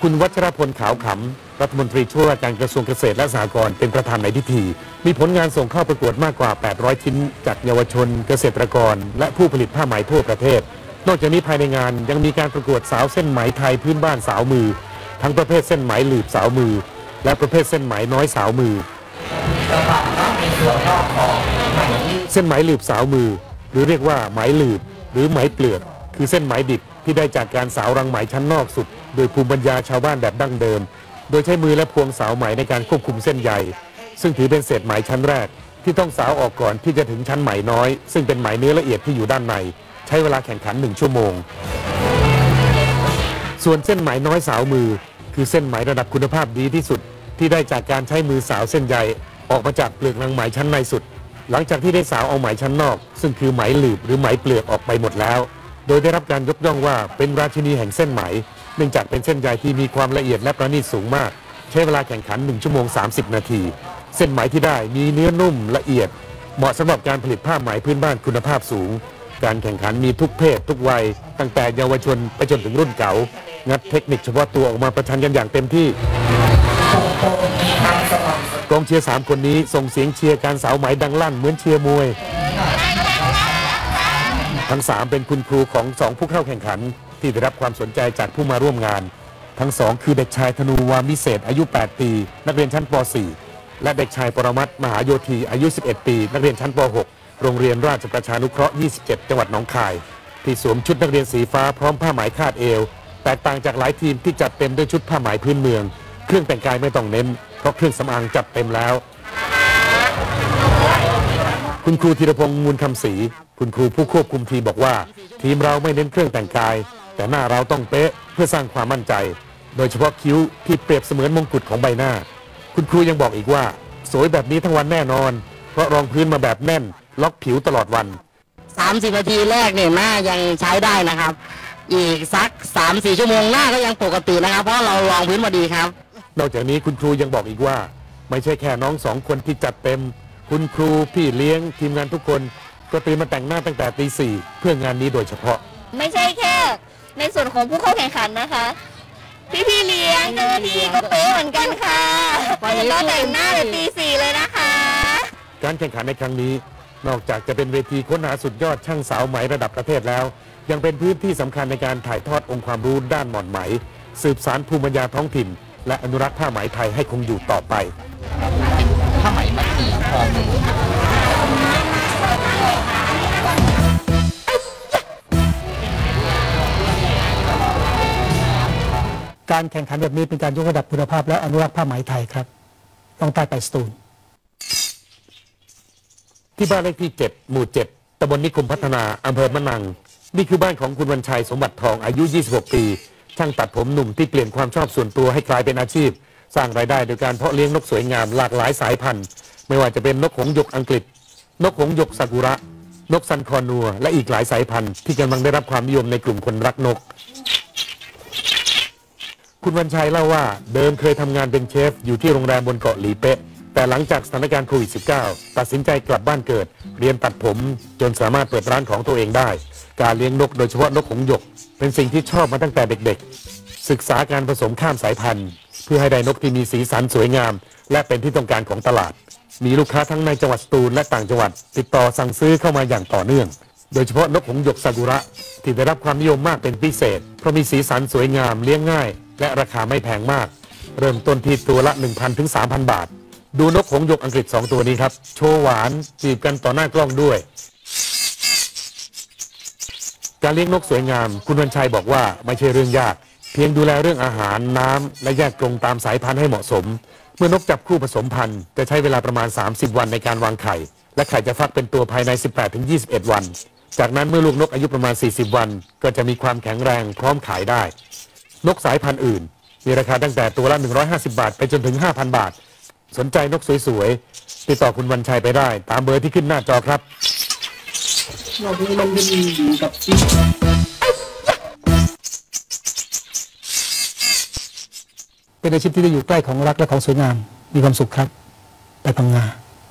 คุณวัชรพลขาวขำรัฐมนตรีช่วยว่าการกระทรวงเกษตรและสหกรณ์เป็นประธานในพิธีมีผลงานส่งเข้าประกวดมากกว่า 800 ชิ้นจากเยาวชนเกษตรกรและผู้ผลิตผ้าไหมทั่วประเทศนอกจากนี้ภายในงานยังมีการประกวดสาวเส้นไหมไทยพื้นบ้านสาวมือทั้งประเภทเส้นไหมหลืบสาวมือและประเภทเส้นไหมน้อยสาวมือเส้นไหมหลืบสาวมือหรือเรียกว่าไหมหลืบหรือไหมเปลือกคือเส้นไหมดิบที่ได้จากการสาวรังไหมชั้นนอกสุดโดยภูมิปัญญาชาวบ้านแบบดั้งเดิมโดยใช้มือและพวงสาวไหมในการควบคุมเส้นใยซึ่งถือเป็นเศษไหมชั้นแรกที่ต้องสาวออกก่อนที่จะถึงชั้นไหมน้อยซึ่งเป็นไหมเนื้อละเอียดที่อยู่ด้านในใช้เวลาแข่งขัน1 ชั่วโมงส่วนเส้นไหมน้อยสาวมือคือเส้นไหมระดับคุณภาพดีที่สุดที่ได้จากการใช้มือสาวเส้นใยออกมาจากเปลือกรังไหมชั้นในสุดหลังจากที่ได้สาวเอาไหมชั้นนอกซึ่งคือไหมหลืบหรือไหมเปลือกออกไปหมดแล้วโดยได้รับการยกย่องว่าเป็นราชินีแห่งเส้นไหมเนื่องจากเป็นเส้นใยที่มีความละเอียดและประณีตสูงมากใช้เวลาแข่งขัน1 ชั่วโมง 30 นาทีเส้นไหมที่ได้มีเนื้อนุ่มละเอียดเหมาะสำหรับการผลิตผ้าไหมพื้นบ้านคุณภาพสูงการแข่งขันมีทุกเพศทุกวัยตั้งแต่เยาวชนไปจนถึงรุ่นเก่างัดเทคนิคเฉพาะตัวออกมาประชันกันอย่างเต็มที่กองเชียร์3 คนนี้ส่งเสียงเชียร์การสาวไหมดังลั่นเหมือนเชียร์มวยทั้ง3เป็นคุณครูของ2 ผู้เข้าแข่งขันที่ได้รับความสนใจจากผู้มาร่วมงานทั้ง2คือเด็กชายธนูวามิเศษอายุ8 ปีนักเรียนชั้นป .4 และเด็กชายปรมัตถ์มหาโยธีอายุ11 ปีนักเรียนชั้นป .6 โรงเรียนราชประชานุเคราะห์27จังหวัดหนองคายที่สวมชุดนักเรียนสีฟ้าพร้อมผ้าไหมคาดเอวแตกต่างจากหลายทีมที่จัดเต็มด้วยชุดผ้าไหมพื้นเมืองเครื่องแต่งกายไม่ต้องเน้นเพราะเครื่องสำอางจัดเต็มแล้วคุณครูธีรพงษ์มูลคำศรีคุณครูผู้ควบคุมทีมบอกว่าทีมเราไม่เน้นเครื่องแต่งกายแต่หน้าเราต้องเป๊ะเพื่อสร้างความมั่นใจโดยเฉพาะคิ้วที่เปรียบเสมือนมงกุฎของใบหน้าคุณครูยังบอกอีกว่าสวยแบบนี้ทั้งวันแน่นอนเพราะรองพื้นมาแบบแน่นล็อกผิวตลอดวัน 30 นาทีแรกเนี่ยหน้ายังใช้ได้นะครับอีกสัก 3-4 ชั่วโมงหน้าก็ยังปกตินะครับเพราะเรารองพื้นมาดีครับนอกจากนี้คุณครูยังบอกอีกว่าไม่ใช่แค่น้อง2 คนที่จัดเต็มคุณครูพี่เลี้ยงทีมงานทุกคนก็ตื่นมาแต่งหน้าตั้งแต่ตี 4เพื่องานนี้โดยเฉพาะไม่ใช่แค่ในส่วนของผู้เข้าแข่งขันนะคะพี่เลี้ยงเจ้าหน้าที่ก็เป๊ะเหมือนกันค่ะก็แต่งหน้าแต่ตี 4เลยนะคะการแข่งขันในครั้งนี้นอกจากจะเป็นเวทีค้นหาสุดยอดช่างสาวไหมระดับประเทศแล้วยังเป็นพื้นที่สำคัญในการถ่ายทอดองค์ความรู้ด้านหม่อนไหมสืบสานภูมิปัญญาท้องถิ่นและอนุรักษ์ผ้าไหมไทยให้คงอยู่ต่อไปผ้าไหมมัดหมี่ทอมือการแข่งขันแบบนี้เป็นการยกระดับคุณภาพและอนุรักษ์ผ้าไหมไทยครับต้องใต้ไปสตูลที่บ้านเลขที่ 7 หมู่ 7ตำบลนิคมพัฒนาอำเภอมะนังนี่คือบ้านของคุณวันชัยสมบัติทองอายุ26 ปีช่างตัดผมหนุ่มที่เปลี่ยนความชอบส่วนตัวให้กลายเป็นอาชีพสร้างรายได้โดยการเพาะเลี้ยงนกสวยงามหลากหลายสายพันธุ์ไม่ว่าจะเป็นนกหงส์หยกอังกฤษนกหงส์หยกซากุระนกซันคอนัวและอีกหลายสายพันธุ์ที่กำลังได้รับความนิยมในกลุ่มคนรักนกคุณวันชัยเล่าว่าเดิมเคยทำงานเป็นเชฟอยู่ที่โรงแรมบนเกาะหลีเป๊ะแต่หลังจากสถานการณ์โควิด -19 ตัดสินใจกลับบ้านเกิดเรียนตัดผมจนสามารถเปิดร้านของตัวเองได้การเลี้ยงนกโดยเฉพาะนกหงส์หยกเป็นสิ่งที่ชอบมาตั้งแต่เด็กๆศึกษาการผสมข้ามสายพันธุ์เพื่อให้ได้นกที่มีสีสันสวยงามและเป็นที่ต้องการของตลาดมีลูกค้าทั้งในจังหวัดสตูลและต่างจังหวัดติดต่อสั่งซื้อเข้ามาอย่างต่อเนื่องโดยเฉพาะนกหงส์หยกซากุระที่ได้รับความนิยมมากเป็นพิเศษเพราะมีสีสันสวยงามเลี้ยงง่ายและราคาไม่แพงมากเริ่มต้นที่ตัวละ 1,000 ถึง 3,000 บาทดูนกหงส์หยกอังกฤษ2 ตัวนี้ครับโชว์หวานจีบกันต่อหน้ากล้องด้วยการเลี้ยงนกสวยงามคุณวันชัยบอกว่าไม่ใช่เรื่องยากเพียงดูแลเรื่องอาหารน้ำและแยกกรงตามสายพันธุ์ให้เหมาะสมเมื่อนกจับคู่ผสมพันธุ์จะใช้เวลาประมาณ30 วันในการวางไข่และไข่จะฟักเป็นตัวภายใน 18-21 วันจากนั้นเมื่อลูกนกอายุประมาณ40 วันก็จะมีความแข็งแรงพร้อมขายได้นกสายพันธุ์อื่นมีราคาตั้งแต่ตัวละ150 บาทไปจนถึง 5,000 บาทสนใจนกสวยๆติดต่อคุณวันชัยไปได้ตามเบอร์ที่ขึ้นหน้าจอครับเป็นอาชีพที่ได้อยู่ใกล้ของรักและของสวยงามมีความสุขครับไปพังงา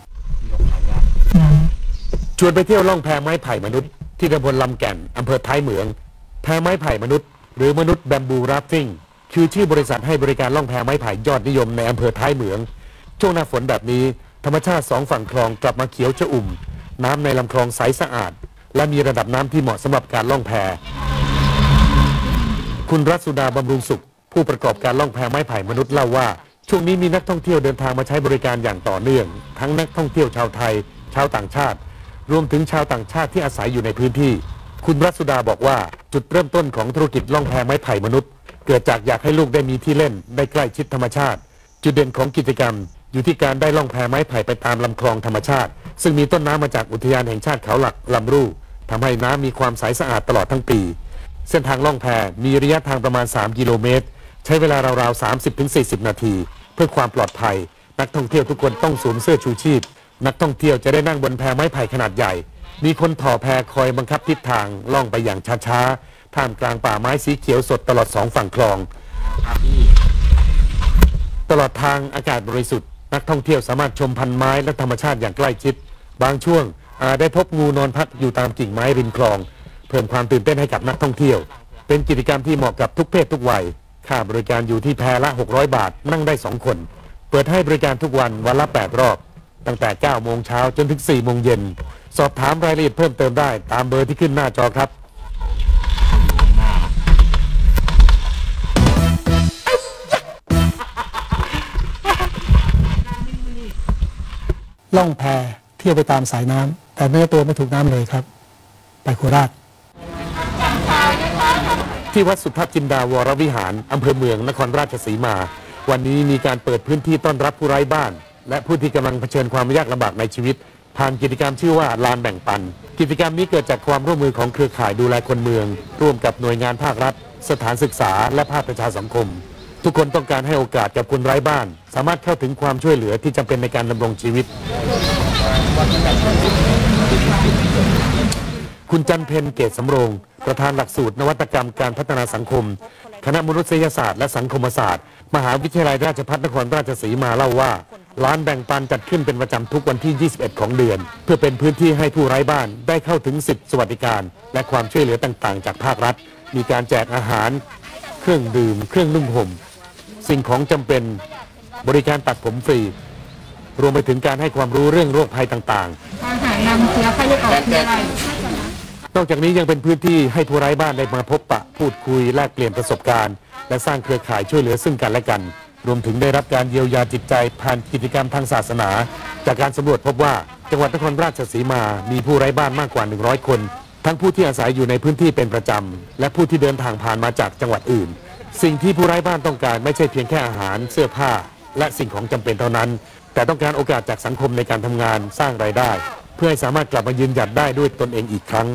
ชวนไปเที่ยวล่องแพไม้ไผ่มนุษย์ที่ตำบลลำแก่นอำเภอท้ายเหมืองแพไม้ไผ่มนุษย์หรือมนุษย์แบมบูราฟติ้งคือชื่อบริษัทให้บริการล่องแพไม้ไผ่ยอดนิยมในอำเภอท้ายเหมืองช่วงหน้าฝนแบบนี้ธรรมชาติสองฝั่งคลองกลับมาเขียวชอุ่มน้ำในลำคลองใสสะอาดและมีระดับน้ำที่เหมาะสำหรับการล่องแพคุณรัศดาบำรุงสุขผู้ประกอบการล่องแพไม้ไผ่มนุษย์เล่าว่าช่วงนี้มีนักท่องเที่ยวเดินทางมาใช้บริการอย่างต่อเนื่องทั้งนักท่องเที่ยวชาวไทยชาวต่างชาติรวมถึงชาวต่างชาติที่อาศัยอยู่ในพื้นที่คุณรัศดาบอกว่าจุดเริ่มต้นของธุรกิจล่องแพไม้ไผ่มนุษย์เกิดจากอยากให้ลูกได้มีที่เล่นได้ใกล้ชิดธรรมชาติจุดเด่นของกิจกรรมอยู่ที่การได้ล่องแพไม้ไผ่ไปตามลำคลองธรรมชาติซึ่งมีต้นน้ำมาจากอุทยานแห่งชาติเขาหลักลำรูทำให้น้ำมีความใสสะอาดตลอดทั้งปีเส้นทางล่องแพมีระยะทางประมาณ3กิโลเมตรใช้เวลาราวๆ 30-40 นาทีเพื่อความปลอดภัยนักท่องเที่ยวทุกคนต้องสวมเสื้อชูชีพนักท่องเที่ยวจะได้นั่งบนแพไม้ไผ่ขนาดใหญ่มีคนถ่อแพคอยบังคับทิศทางล่องไปอย่างช้าๆท่ามกลางป่าไม้สีเขียวสดตลอด2ฝั่งคลองตลอดทางอากาศบริสุทธิ์นักท่องเที่ยวสามารถชมพันไม้และธรรมชาติอย่างใกล้ชิดบางช่วงได้พบงูนอนพักอยู่ตามกิ่งไม้ริมคลองเพิ่มความตื่นเต้นให้กับนักท่องเที่ยวเป็นกิจกรรมที่เหมาะกับทุกเพศทุกวัยค่าบริการอยู่ที่แพละ600 บาทนั่งได้2คนเปิดให้บริการทุกวันวันละ8 รอบตั้งแต่ 9 โมงเช้าจนถึง 4 โมงเย็นสอบถามรายละเอียดเพิ่มเติมได้ตามเบอร์ที่ขึ้นหน้าจอครับล่องแพเที่ยวไปตามสายน้ำแต่เนื้อตัวไม่ถูกน้ำเลยครับไปโคราชที่วัดสุทัศน์จินดาวรวิหารอำเภอเมืองนครราชสีมาวันนี้มีการเปิดพื้นที่ต้อนรับผู้ไร้บ้านและผู้ที่กำลังเผชิญความยากลำบากในชีวิตผ่านกิจกรรมชื่อว่าลานแบ่งปันกิจกรรมนี้เกิดจากความร่วมมือของเครือข่ายดูแลคนเมืองร่วมกับหน่วยงานภาครัฐสถานศึกษาและภาคประชาสังคมทุกคนต้องการให้โอกาสกับคนไร้บ้านสามารถเข้าถึงความช่วยเหลือที่จำเป็นในการดำรงชีวิตคุณจันเพ็ญเกตสำโรงประธานหลักสูตรนวัตกรรมการพัฒนาสังคมคณะมนุษยศาสตร์และสังคมศาสตร์มหาวิทยาลัยราชภัฏนครราชสีมาเล่าว่าร้านแบ่งปันจัดขึ้นเป็นประจำทุกวันที่21ของเดือนเพื่อเป็นพื้นที่ให้ผู้ไร้บ้านได้เข้าถึงสิทธิสวัสดิการและความช่วยเหลือต่างๆจากภาครัฐมีการแจกอาหารเครื่องดื่มเครื่องนุ่งห่มสิ่งของจำเป็นบริการตัดผมฟรีรวมไปถึงการให้ความรู้เรื่องโรคภัยต่างๆอาหารนำเชื้อไข้เลือดออกคืออะไรนอกจากนี้ยังเป็นพื้นที่ให้ผู้ไร้บ้านได้มาพบปะพูดคุยแลกเปลี่ยนประสบการณ์และสร้างเครือข่ายช่วยเหลือซึ่งกันและกันรวมถึงได้รับการเยียวยาจิตใจผ่านกิจกรรมทางศาสนาจากการสำรวจพบว่าจังหวัดนครราชสีมามีผู้ไร้บ้านมากกว่า100คนทั้งผู้ที่อาศัยอยู่ในพื้นที่เป็นประจำและผู้ที่เดินทางผ่านมาจากจังหวัดอื่นสิ่งที่ผู้ไร้บ้านต้องการไม่ใช่เพียงแค่อาหารเสื้อผ้าและสิ่งของจำเป็นเท่านั้นแต่ต้องการโอกาสจากสังคมในการทำงานสร้างรายได้เพื่อให้สามารถกลับมายืนหยัดได้ด้วยตนเองอีกครั้ง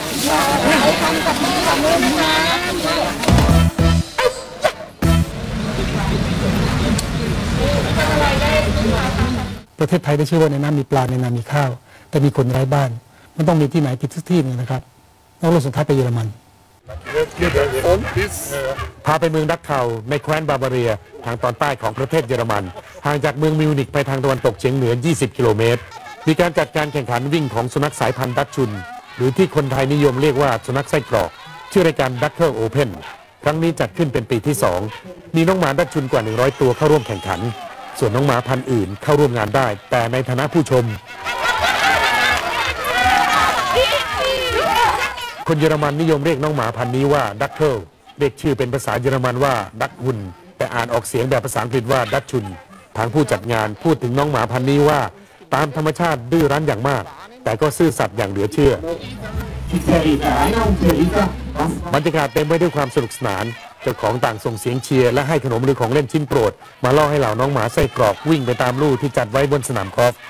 ประเทศไทยได้ชื่อว่าในน้ำมีปลาในน้ำมีข้าวแต่มีคนไร้บ้านมันต้องมีที่ไหนติดสักที่นึงนะครับแล้วลงสุดท้ายไปเยอรมันพาไปเมืองดักเคาในแคว้นบาบาเรียทางตอนใต้ของประเทศเยอรมันห่างจากเมืองมิวนิกไปทางตะวันตกเฉียงเหนือ20 กิโลเมตรมีการจัดการแข่งขันวิ่งของสุนัขสายพันธุ์ดัชชุนหรือที่คนไทยนิยมเรียกว่าสุนัขไส้กรอกชื่อรายการดักเคิลโอเพ่นครั้งนี้จัดขึ้นเป็นปีที่2มีน้องหมาดัชชุนกว่า100ตัวเข้าร่วมแข่งขันส่วนน้องหมาพันธุ์อื่นเข้าร่วมงานได้แต่ในฐานะผู้ชมคนเยอรมันนิยมเรียกน้องหมาพันธุ์นี้ว่าดักเคิลเรียกชื่อเป็นภาษาเยอรมันว่าดักฮุนแต่อ่านออกเสียงแบบภาษาอังกฤษว่าดัชชุนทางผู้จัดงานพูดถึงน้องหมาพันธุ์นี้ว่าตามธรรมชาติดื้อรั้นอย่างมากแต่ก็ซื่อสัตย์อย่างเหลือเชื่อบรรยากาศเต็มไปด้วยความสนุกสนานเจ้าของต่างส่งเสียงเชียร์และให้ขนมหรือของเล่นชิ้นโปรดมาล่อให้เหล่าน้องหมาไส้กรอกวิ่งไปตามลู่ที่จัดไว้บนสนามกอล์ฟ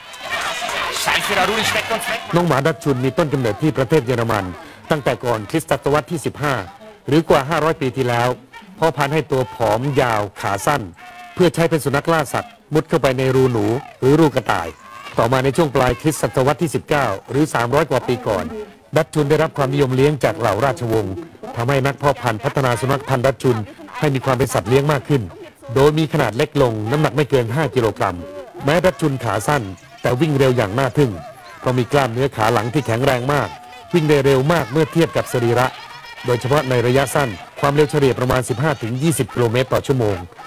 น้องหมาดัชชุนมีต้นกำเนิดที่ประเทศเยอรมันตั้งแต่ก่อนคริสตศตวรรษที่15หรือกว่า500ปีที่แล้วพ่อพันธุ์ให้ตัวผอมยาวขาสั้นเพื่อใช้เป็นสุนัขล่าสัตว์มุดเข้าไปในรูหนูหรือรูกระต่ายต่อมาในช่วงปลายคริสตศตวรรษที่19หรือ300กว่าปีก่อนดัชชุนได้รับความนิยมเลี้ยงจากเหล่าราชวงศ์ทำให้นักเพาะพันธุ์พัฒนาสุนัขพันธุ์ดัชชุนให้มีความเป็นสัตว์เลี้ยงมากขึ้นโดยมีขนาดเล็กลงน้ำหนักไม่เกิน5 กิโลกรัมแม้ดัชชุนขาสั้นแต่วิ่งเร็วอย่างน่าทึ่งเพราะมีกล้ามเนื้อขาหลังที่แข็งแรงมากวิ่งได้เร็วมากเมื่อเทียบกับสรีระโดยเฉพาะในระยะสั้นความเร็วเฉลี่ยประมาณ 15-20 กิโลเมตรต่อชั่วโมง